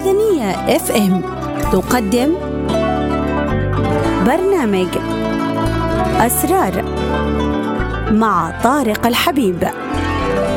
المعدنية FM تقدم برنامج أسرار مع طارق الحبيب.